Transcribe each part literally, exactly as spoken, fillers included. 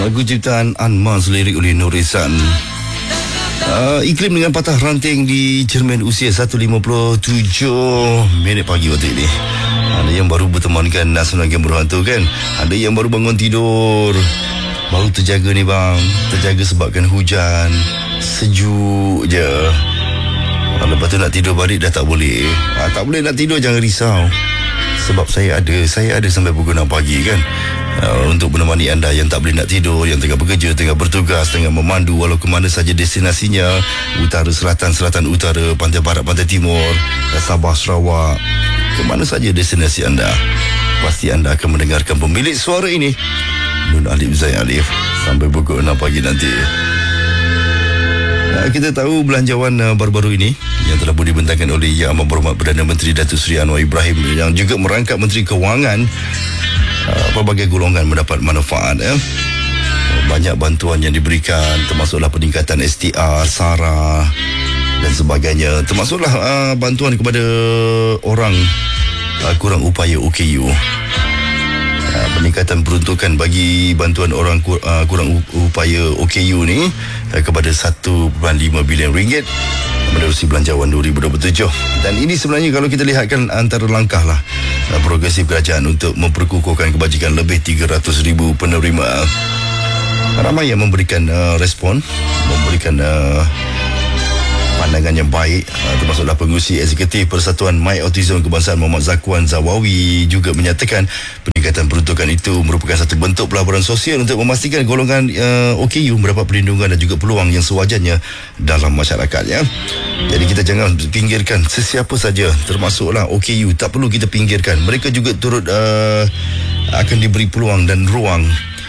Lagu ciptaan Anmaz, lirik oleh Nur Ihsan. Uh, iklim dengan patah ranting di cermin usia seratus lima puluh tujuh minit pagi waktu ini. Ada yang baru bertemankan Nasional Game Berhantu kan. Ada yang baru bangun tidur, baru terjaga ni bang. Terjaga sebabkan hujan, sejuk je. Lepas tu nak tidur balik dah tak boleh. ha, Tak boleh nak tidur, jangan risau. Sebab saya ada Saya ada sampai pukul enam pagi kan, uh, untuk menemani anda yang tak boleh nak tidur, yang tengah bekerja, tengah bertugas, tengah memandu walau ke mana saja destinasinya. Utara, selatan, selatan, utara, pantai barat, pantai timur, Sabah, Sarawak, ke mana saja destinasi anda, pasti anda akan mendengarkan pemilik suara ini, Nun Alif Zain Alif, sampai pukul enam pagi nanti. Kita tahu belanjawan uh, baru-baru ini yang telah pun dibentangkan oleh Yang Amat Berhormat Perdana Menteri Datuk Seri Anwar Ibrahim, yang juga merangkap Menteri Kewangan, uh, pelbagai golongan mendapat manfaat. Eh. Banyak bantuan yang diberikan, termasuklah peningkatan S T R, SARA dan sebagainya, termasuklah uh, bantuan kepada orang uh, kurang upaya O K U. Uh, peningkatan peruntukan bagi bantuan orang kur, uh, kurang upaya O K U ni uh, kepada satu perpuluhan lima bilion ringgit menerusi belanjawan dua ribu dua puluh tujuh. Dan ini sebenarnya kalau kita lihatkan antara langkah lah uh, progresif kerajaan untuk memperkukuhkan kebajikan lebih tiga ratus ribu penerima. Ramai yang memberikan uh, respon, memberikan uh, pandangan yang baik, uh, termasuklah pengurusi eksekutif Persatuan My Autism Kebangsaan Muhammad Zakwan Zawawi juga menyatakan peningkatan peruntukan itu merupakan satu bentuk pelaburan sosial untuk memastikan golongan uh, O K U mendapat perlindungan dan juga peluang yang sewajarnya dalam masyarakat. Ya. Jadi kita jangan pinggirkan sesiapa saja, termasuklah O K U, tak perlu kita pinggirkan. Mereka juga turut uh, akan diberi peluang dan ruang.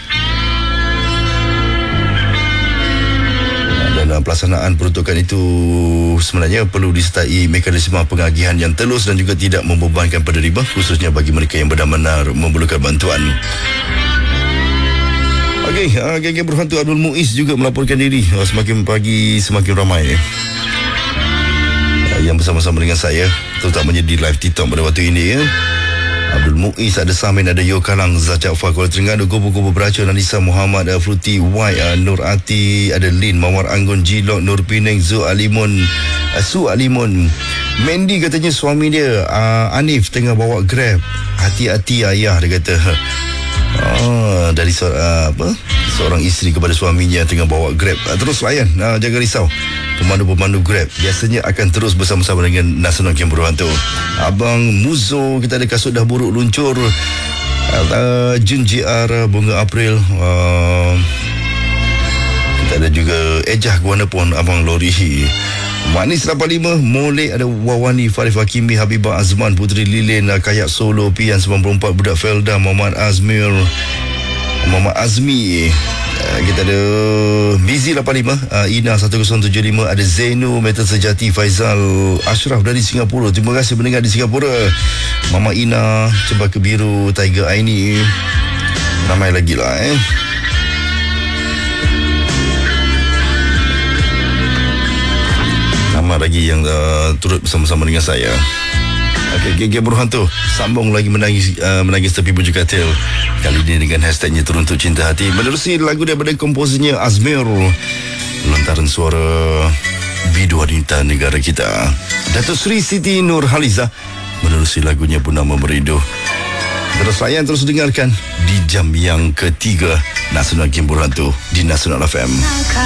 Dan pelaksanaan peruntukan itu sebenarnya perlu disertai mekanisme pengagihan yang telus dan juga tidak membebankan penerima, khususnya bagi mereka yang benar-benar memerlukan bantuan. Okey, uh, geng-geng berhantu Abdul Muiz juga melaporkan diri. Uh, semakin pagi semakin ramai uh, yang bersama-sama dengan saya, terutamanya di live TikTok pada waktu ini. Ya. Abdul Muiz, ada Samin, ada Yo Kalang, Zajak Fah, Kuala Terengganu, Kubu-Kubu Beraca, Nanisa Muhammad, uh, Fruti White, uh, Nur Ati, ada Lin, Mawar Anggun, Jilok, Nur Penang, Zu Alimun, uh, Su Alimun. Mandy katanya suami dia, uh, Anif, tengah bawa Grab. Hati-hati ayah, dia kata. Ah, dari seorang, uh, apa? seorang isteri kepada suaminya yang tengah bawa Grab. Uh, terus layan, uh, jangan risau. Pemandu-pemandu Grab biasanya akan terus bersama-sama dengan Nasional Game Berhantu. Abang Muzo, kita ada kasut dah buruk luncur. uh, Jun J R, Bunga April. uh, Kita ada juga Ejah Guana pun, Abang Lori, Manis lapan puluh lima, Molek, ada Wawani, Farif Hakimi, Habibah Azman, Puteri Lilin, Kayak Solo, Pian sembilan puluh empat, Budak Felda, Muhammad Azmir, Muhammad Azmi. Uh, kita ada Mizi lapan puluh lima, uh, Ina seribu tujuh puluh lima, ada Zainu, Metal Sejati, Faizal Ashraf dari Singapura. Terima kasih mendengar di Singapura. Mama Ina, Cempaka Biru, Tiger Aini. Ramai lagi lah eh. Ramai lagi yang uh, turut bersama-sama dengan saya. Okey, Geng Berhantu sambung lagi menangis uh, menangis tepi bujur katil. Kali ini dengan hashtagnya Teruntuk Cinta Hati, menerusi lagu daripada komposenya Azmir, lontaran suara Bidu Wanita Negara Kita, Datuk Seri Siti Nurhaliza, menerusi lagunya Purnama Merindu. Terus layan, terus dengarkan di jam yang ketiga Nasional Game Berhantu di Nasional F M.